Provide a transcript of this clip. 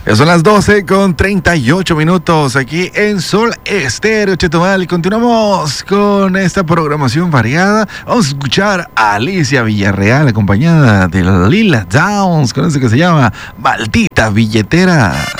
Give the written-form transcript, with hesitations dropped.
Son las 12:38 aquí en Sol Estéreo Chetumal y continuamos con esta programación variada. Vamos a escuchar a Alicia Villarreal acompañada de Lila Downs con eso que se llama Maldita Billetera.